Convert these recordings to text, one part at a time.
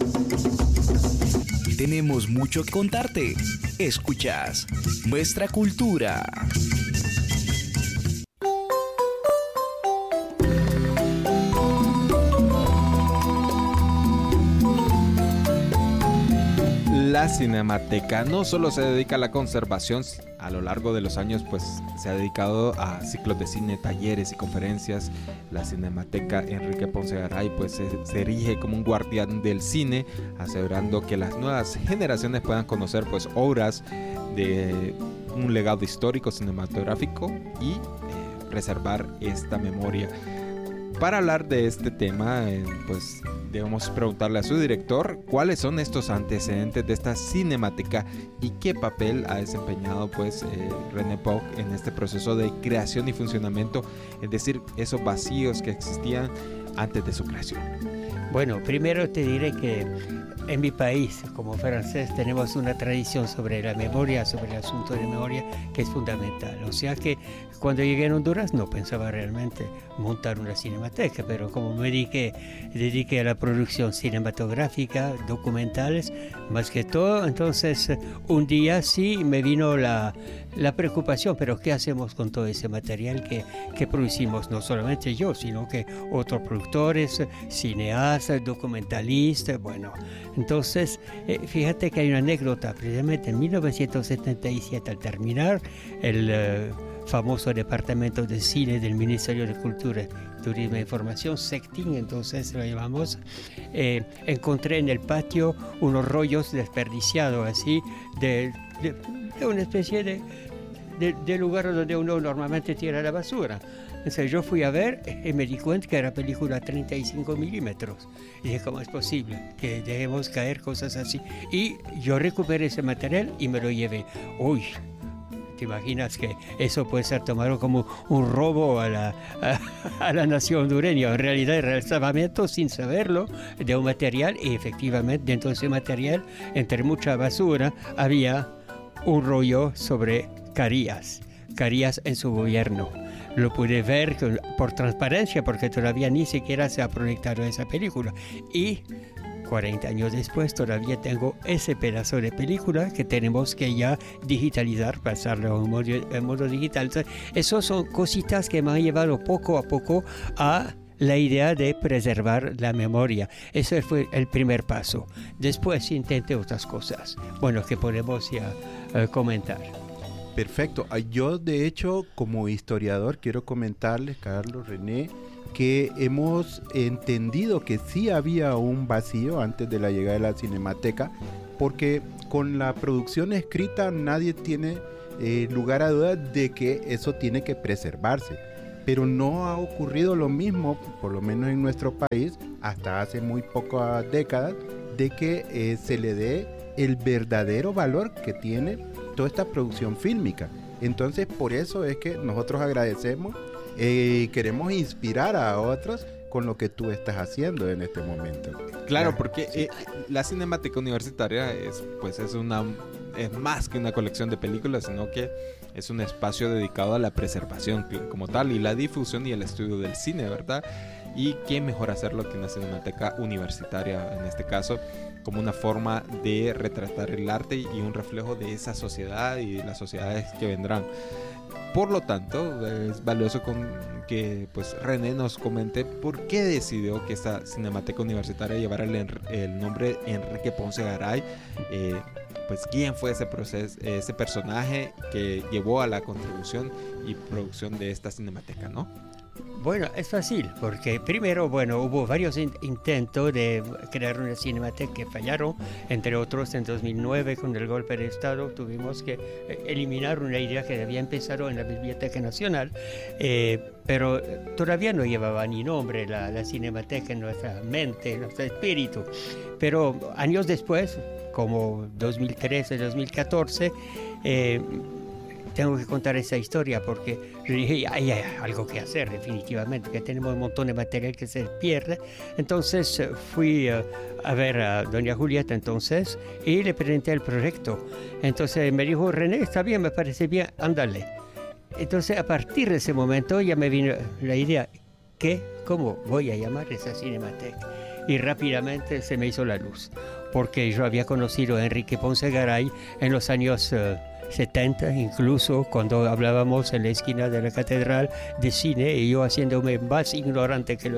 Tenemos mucho que contarte. Escuchas Nuestra Cultura. La Cinemateca no solo se dedica a la conservación, a lo largo de los años pues se ha dedicado a ciclos de cine, talleres y conferencias. La Cinemateca Enrique Ponce Garay pues se erige como un guardián del cine, asegurando que las nuevas generaciones puedan conocer pues obras de un legado histórico cinematográfico y preservar esta memoria. Para hablar de este tema, pues debemos preguntarle a su director cuáles son estos antecedentes de esta cinemateca y qué papel ha desempeñado pues René Poch en este proceso de creación y funcionamiento, es decir, esos vacíos que existían antes de su creación. Bueno, primero te diré que en mi país, como francés, tenemos una tradición sobre la memoria, sobre el asunto de memoria, que es fundamental. O sea que cuando llegué a Honduras no pensaba realmente montar una cinemateca, pero como me dediqué a la producción cinematográfica, documentales, más que todo, entonces un día sí me vino la preocupación, pero ¿qué hacemos con todo ese material que producimos? No solamente yo, sino que otros productores, cineastas, documentalistas, bueno. Entonces, fíjate que hay una anécdota, precisamente en 1977, al terminar el famoso departamento de cine del Ministerio de Cultura, Turismo e Información, SECTIN, entonces lo llamamos, encontré en el patio unos rollos desperdiciados así de una especie de lugar donde uno normalmente tira la basura. Entonces yo fui a ver y me di cuenta que era película 35 milímetros. Y dije, ¿cómo es posible que dejemos caer cosas así? Y yo recuperé ese material y me lo llevé. Uy, ¿te imaginas que eso puede ser tomado como un robo a la nación hondureña? En realidad era el salvamento, sin saberlo, de un material, y efectivamente dentro de ese material, entre mucha basura, había un rollo sobre Carías en su gobierno. Lo pude ver por transparencia, porque todavía ni siquiera se ha proyectado esa película. Y 40 años después todavía tengo ese pedazo de película que tenemos que ya digitalizar, pasarlo en modo digital. Entonces, esas son cositas que me han llevado poco a poco a la idea de preservar la memoria. Ese fue el primer paso. Después intenté otras cosas, bueno, que podemos ya comentar. Perfecto. Yo, de hecho, como historiador, quiero comentarles, Carlos, René, que hemos entendido que sí había un vacío antes de la llegada de la Cinemateca, porque con la producción escrita nadie tiene lugar a dudas de que eso tiene que preservarse. Pero no ha ocurrido lo mismo, por lo menos en nuestro país, hasta hace muy pocas décadas, de que se le dé el verdadero valor que tiene toda esta producción fílmica. Entonces, por eso es que nosotros agradecemos y queremos inspirar a otros con lo que tú estás haciendo en este momento. Claro, porque la Cinemateca Universitaria es más que una colección de películas, sino que es un espacio dedicado a la preservación como tal y la difusión y el estudio del cine, ¿verdad? Y qué mejor hacerlo que una Cinemateca Universitaria, en este caso, como una forma de retratar el arte y un reflejo de esa sociedad y de las sociedades que vendrán. Por lo tanto, es valioso que pues René nos comente por qué decidió que esta Cinemateca Universitaria llevara el nombre Enrique Ponce Garay. Pues quién fue ese personaje que llevó a la contribución y producción de esta cinemateca, ¿no? Bueno, es fácil, porque primero, hubo varios intentos de crear una cinemateca que fallaron, entre otros en 2009 con el golpe de Estado tuvimos que eliminar una idea que había empezado en la Biblioteca Nacional, pero todavía no llevaba ni nombre la cinemateca en nuestra mente, en nuestro espíritu. Pero años después, como 2013, 2014, tengo que contar esa historia porque dije, hay algo que hacer definitivamente, que tenemos un montón de material que se pierde. Entonces fui a ver a doña Julieta entonces y le presenté el proyecto. Entonces me dijo, René, está bien, me parece bien, ándale. Entonces a partir de ese momento ya me vino la idea, ¿cómo voy a llamar esa cinemateca? y rápidamente se me hizo la luz, porque yo había conocido a Enrique Ponce Garay en los años 70, incluso cuando hablábamos en la esquina de la catedral de cine, y yo haciéndome más ignorante que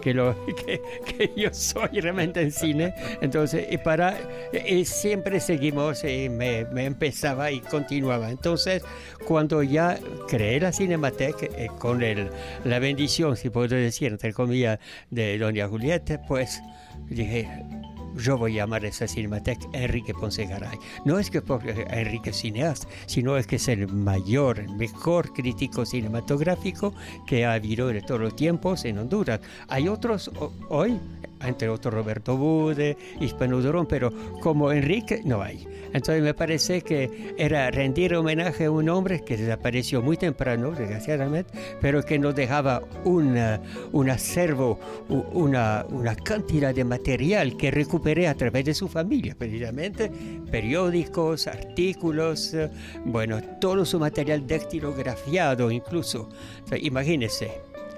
yo soy realmente en cine. Entonces, siempre seguimos, y me empezaba y continuaba. Entonces, cuando ya creé la Cinemateca, con la bendición, si puedo decir, entre comillas, de doña Julieta, pues dije, yo voy a llamar a esa Cinemateca Enrique Ponce Garay. No es que porque Enrique es cineasta, sino es que es el mejor crítico cinematográfico que ha habido de todos los tiempos en Honduras. Hay otros hoy, entre otros Roberto Bude, Hispano Durón, pero como Enrique no hay. Entonces me parece que era rendir homenaje a un hombre que desapareció muy temprano, desgraciadamente, pero que nos dejaba un acervo, una cantidad de material que recuperé a través de su familia, precisamente periódicos, artículos, todo su material dactilografiado incluso. O sea, imagínense,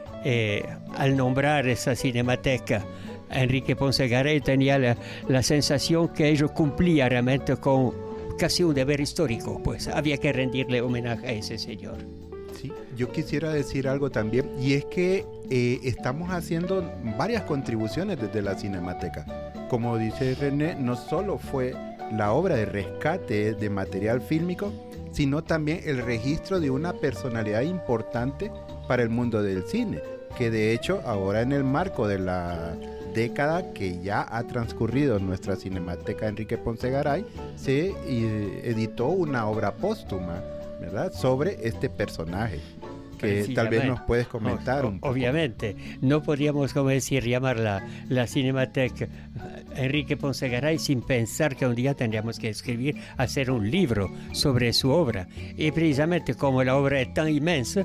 al nombrar esa Cinemateca Enrique Ponce Garay, tenía la sensación que ello cumplía realmente con casi un deber histórico, pues había que rendirle homenaje a ese señor. Sí, yo quisiera decir algo también, y es que estamos haciendo varias contribuciones desde la Cinemateca. Como dice René, no solo fue la obra de rescate de material fílmico, sino también el registro de una personalidad importante para el mundo del cine, que de hecho ahora en el marco de la década que ya ha transcurrido en nuestra Cinemateca Enrique Ponce Garay, se editó una obra póstuma, ¿verdad?, sobre este personaje, que tal vez nos puedes comentar un poco. Obviamente, no podríamos, como decir, llamarla la Cinemateca Enrique Ponce Garay sin pensar que un día tendríamos que hacer un libro sobre su obra. Y precisamente como la obra es tan inmensa,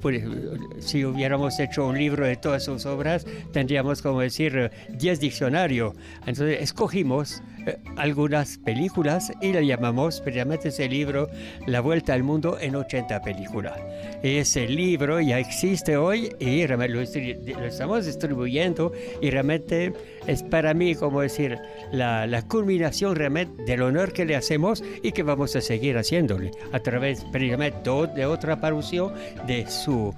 si hubiéramos hecho un libro de todas sus obras, tendríamos, como decir, 10 diccionarios. Entonces escogimos algunas películas y le llamamos precisamente ese libro La Vuelta al Mundo en 80 películas. Ese libro ya existe hoy y realmente lo estamos distribuyendo, y realmente es para mí, como decir, la culminación realmente del honor que le hacemos y que vamos a seguir haciéndole a través precisamente de otra parución de su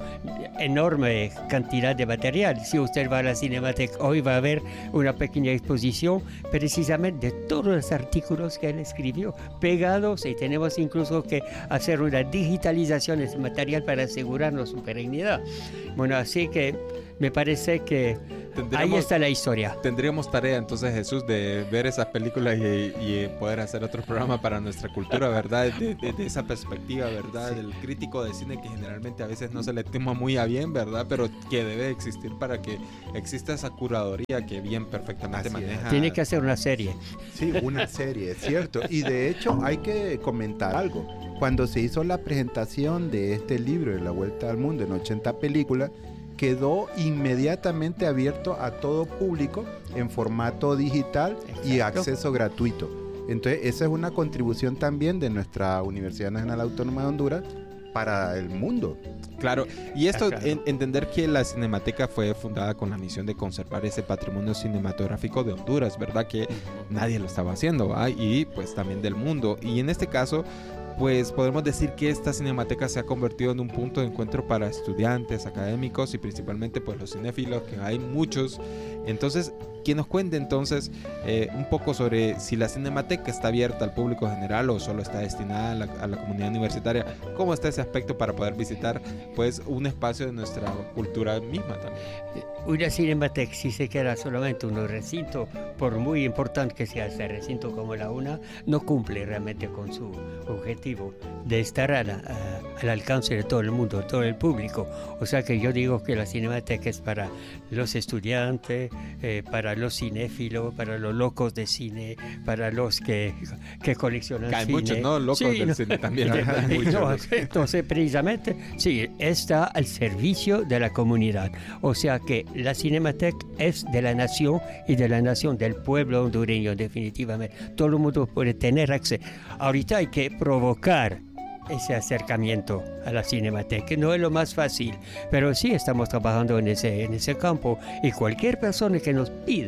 enorme cantidad de material. Si usted va a la Cinemateca hoy, va a ver una pequeña exposición precisamente de todos los artículos que él escribió pegados, y tenemos incluso que hacer una digitalización de ese material para asegurarnos su perennidad. Bueno, así que me parece que ahí está la historia. Tendríamos tarea entonces, Jesús, de ver esas películas y poder hacer otro programa para nuestra cultura, ¿verdad? De esa perspectiva, ¿verdad? Sí. Del crítico de cine, que generalmente a veces no se le toma muy a bien, ¿verdad? Pero que debe existir para que exista esa curaduría que bien perfectamente maneja. Tiene que hacer una serie. Sí, una serie, es cierto. Y de hecho hay que comentar algo. Cuando se hizo la presentación de este libro de La Vuelta al Mundo en 80 películas, quedó inmediatamente abierto a todo público en formato digital. Exacto. Y acceso gratuito. Entonces esa es una contribución también de nuestra Universidad Nacional Autónoma de Honduras para el mundo. Claro, y esto, entender que la Cinemateca fue fundada con la misión de conservar ese patrimonio cinematográfico de Honduras, ¿verdad? Que nadie lo estaba haciendo, ¿verdad? Y pues también del mundo. Y en este caso, pues podemos decir que esta Cinemateca se ha convertido en un punto de encuentro para estudiantes, académicos y principalmente pues los cinéfilos, que hay muchos. Entonces, que nos cuente entonces un poco sobre si la Cinemateca está abierta al público general o solo está destinada a la comunidad universitaria. ¿Cómo está ese aspecto para poder visitar pues un espacio de nuestra cultura misma también? Una Cinemateca, si se queda solamente un recinto, por muy importante que sea ese recinto como la UNA, no cumple realmente con su objetivo de estar al alcance de todo el mundo, todo el público. O sea que yo digo que la Cinemateca es para los estudiantes, para los cinéfilos, para los locos de cine, para los que coleccionan cine. Hay muchos, ¿no? Locos del cine también. Entonces, precisamente, sí, está al servicio de la comunidad. O sea que la Cinemateca es de la nación y de la nación del pueblo hondureño, definitivamente. Todo el mundo puede tener acceso. Ahorita hay que provocar ese acercamiento a la Cinemateca. No es lo más fácil, pero sí estamos trabajando en ese campo, y cualquier persona que nos pide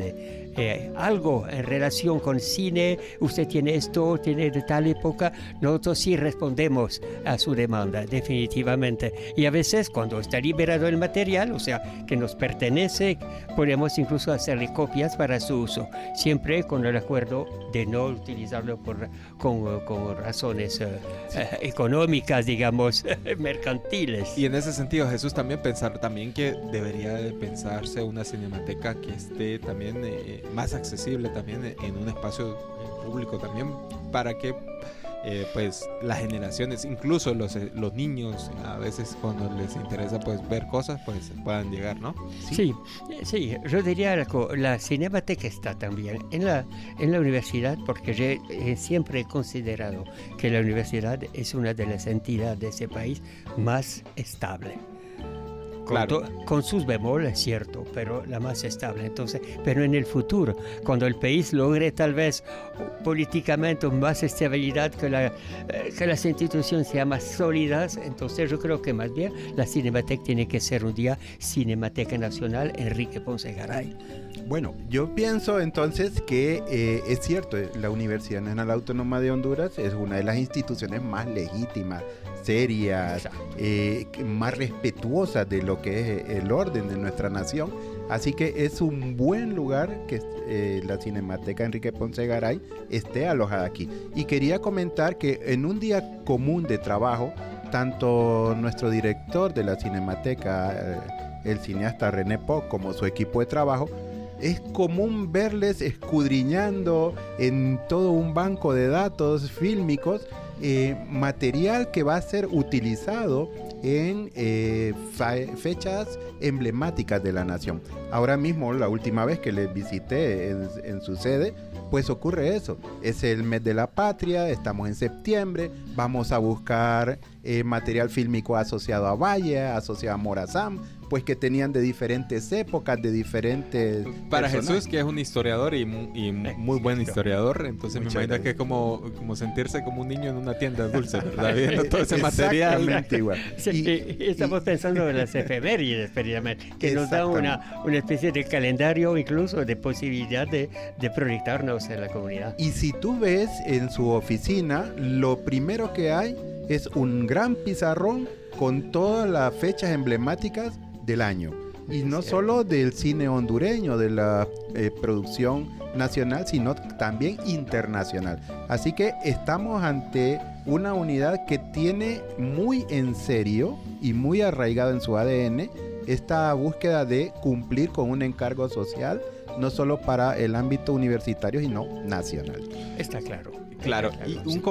algo en relación con cine, usted tiene esto, tiene de tal época, nosotros sí respondemos a su demanda, definitivamente. Y a veces cuando está liberado el material, o sea, que nos pertenece, podemos incluso hacerle copias para su uso, siempre con el acuerdo de no utilizarlo con razones económicas, digamos, mercantiles. Y en ese sentido, Jesús, también pensar también que debería de pensarse una cinemateca que esté también más accesible también en un espacio público también, para que pues las generaciones, incluso los niños, a veces cuando les interesa pues ver cosas, pues puedan llegar, ¿no? Sí, yo diría la cinemateca está también en la universidad, porque yo siempre he considerado que la universidad es una de las entidades de ese país más estable. Claro. Con sus bemoles, cierto, pero la más estable. Entonces, pero en el futuro, cuando el país logre tal vez políticamente más estabilidad, que las instituciones sean más sólidas, entonces yo creo que más bien la Cinemateca tiene que ser un día Cinemateca Nacional Enrique Ponce Garay. Bueno, yo pienso entonces que es cierto, la Universidad Nacional Autónoma de Honduras es una de las instituciones más legítimas, serias, más respetuosas de lo que es el orden de nuestra nación. Así que es un buen lugar que la Cinemateca Enrique Ponce Garay esté alojada aquí. Y quería comentar que en un día común de trabajo, tanto nuestro director de la Cinemateca, el cineasta René Poc, como su equipo de trabajo, es común verles escudriñando en todo un banco de datos fílmicos material que va a ser utilizado en fechas emblemáticas de la nación. Ahora mismo, la última vez que les visité en su sede, pues ocurre eso. Es el mes de la patria, estamos en septiembre, vamos a buscar material fílmico asociado a Valle, asociado a Morazán, pues que tenían de diferentes épocas, de diferentes para personajes. Jesús, que es un historiador y muy buen historiador, entonces me imagino que es como sentirse como un niño en una tienda de dulces, ¿verdad? Viendo todo ese material. Exactamente igual. Sí, estamos pensando en las efemérides, precisamente, que nos da una especie de calendario, incluso de posibilidad de proyectarnos en la comunidad. Y si tú ves en su oficina, lo primero que hay es un gran pizarrón con todas las fechas emblemáticas del año. Y no solo del cine hondureño, de la producción nacional, sino también internacional. Así que estamos ante una unidad que tiene muy en serio y muy arraigado en su ADN esta búsqueda de cumplir con un encargo social, no solo para el ámbito universitario, sino nacional. Está claro. Claro, y un